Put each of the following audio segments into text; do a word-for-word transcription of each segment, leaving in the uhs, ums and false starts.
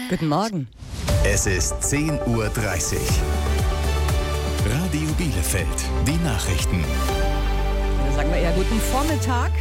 Guten Morgen. Es ist zehn Uhr dreißig. Radio Bielefeld, die Nachrichten. Da sagen wir eher guten Vormittag.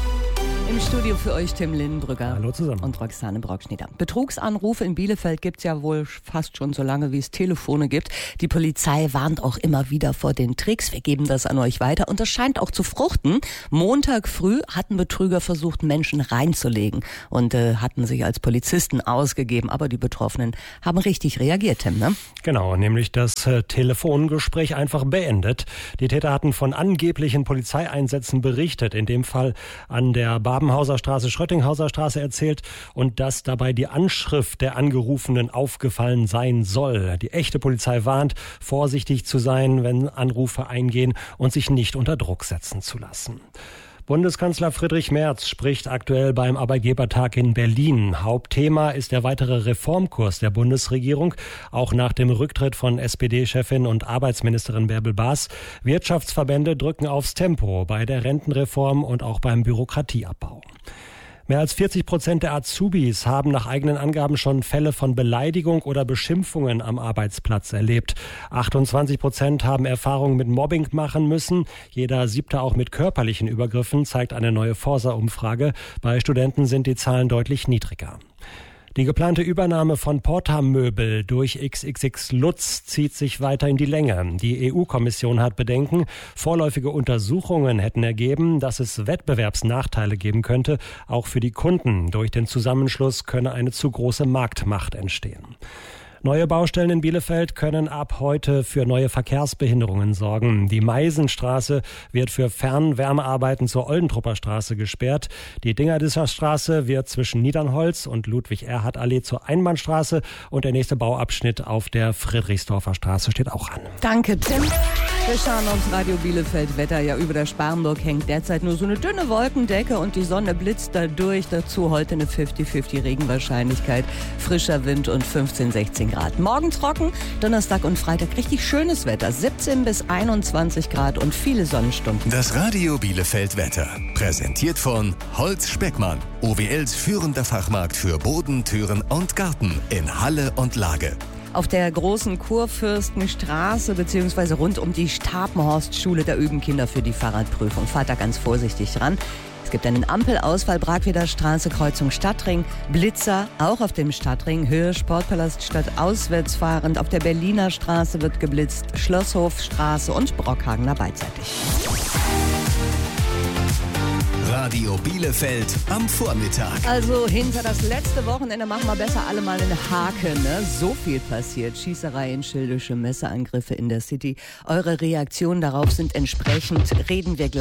Im Studio für euch Tim Lindenbrücker. Hallo zusammen. Und Roxane Brockschnieder. Betrugsanrufe in Bielefeld gibt es ja wohl fast schon so lange, wie es Telefone gibt. Die Polizei warnt auch immer wieder vor den Tricks. Wir geben das an euch weiter und das scheint auch zu fruchten. Montag früh hatten Betrüger versucht, Menschen reinzulegen und äh, hatten sich als Polizisten ausgegeben. Aber die Betroffenen haben richtig reagiert, Tim, ne? Genau, nämlich das äh, Telefongespräch einfach beendet. Die Täter hatten von angeblichen Polizeieinsätzen berichtet, in dem Fall an der Babenhauser Straße, Schröttinghauser Straße erzählt und dass dabei die Anschrift der Angerufenen aufgefallen sein soll. Die echte Polizei warnt, vorsichtig zu sein, wenn Anrufe eingehen und sich nicht unter Druck setzen zu lassen. Bundeskanzler Friedrich Merz spricht aktuell beim Arbeitgebertag in Berlin. Hauptthema ist der weitere Reformkurs der Bundesregierung, auch nach dem Rücktritt von S P D-Chefin und Arbeitsministerin Bärbel Baas. Wirtschaftsverbände drücken aufs Tempo bei der Rentenreform und auch beim Bürokratieabbau. Mehr als vierzig Prozent der Azubis haben nach eigenen Angaben schon Fälle von Beleidigung oder Beschimpfungen am Arbeitsplatz erlebt. achtundzwanzig Prozent haben Erfahrungen mit Mobbing machen müssen. Jeder siebte auch mit körperlichen Übergriffen, zeigt eine neue Forsa-Umfrage. Bei Studenten sind die Zahlen deutlich niedriger. Die geplante Übernahme von Porta Möbel durch X X X Lutz zieht sich weiter in die Länge. Die E U-Kommission hat Bedenken. Vorläufige Untersuchungen hätten ergeben, dass es Wettbewerbsnachteile geben könnte, auch für die Kunden. Durch den Zusammenschluss könne eine zu große Marktmacht entstehen. Neue Baustellen in Bielefeld können ab heute für neue Verkehrsbehinderungen sorgen. Die Meisenstraße wird für Fernwärmearbeiten zur Oldentrupper Straße gesperrt. Die Dingerdischer Straße wird zwischen Niedernholz und Ludwig-Erhard-Allee zur Einbahnstraße und der nächste Bauabschnitt auf der Friedrichsdorfer Straße steht auch an. Danke, Tim. Wir schauen aufs Radio Bielefeld Wetter. Ja, über der Sparrenburg hängt derzeit nur so eine dünne Wolkendecke und die Sonne blitzt da durch. Dazu heute eine fünfzig fünfzig Regenwahrscheinlichkeit, frischer Wind und fünfzehn, sechzehn Grad. Morgen trocken, Donnerstag und Freitag richtig schönes Wetter, siebzehn bis einundzwanzig Grad und viele Sonnenstunden. Das Radio Bielefeld Wetter, präsentiert von Holz Speckmann, O W Ls führender Fachmarkt für Boden, Türen und Garten in Halle und Lage. Auf der großen Kurfürstenstraße bzw. rund um die Stapenhorstschule, da üben Kinder für die Fahrradprüfung. Fahrt da ganz vorsichtig ran. Es gibt einen Ampelausfall, Bragweder Straße, Kreuzung Stadtring, Blitzer, auch auf dem Stadtring, Höhe Sportpalast statt auswärts fahrend. Auf der Berliner Straße wird geblitzt, Schlosshofstraße und Brockhagener beidseitig. Radio Bielefeld am Vormittag. Also hinter das letzte Wochenende machen wir besser alle mal einen Haken. Ne? So viel passiert. Schießerei in Schildische, Messerangriffe in der City. Eure Reaktionen darauf sind entsprechend. Reden wir gleich.